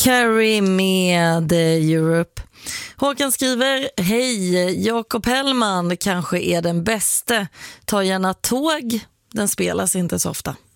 Carey med Europe. Håkan skriver: hej, Jakob Hellman kanske är den bästa. Ta gärna tåg, den spelas inte så ofta.